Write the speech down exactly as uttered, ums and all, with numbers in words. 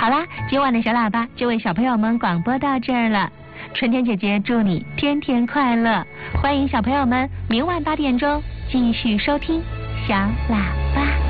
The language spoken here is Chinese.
好啦，今晚的小喇叭就为小朋友们广播到这儿了。春天姐姐祝你天天快乐，欢迎小朋友们明晚八点钟继续收听小喇叭。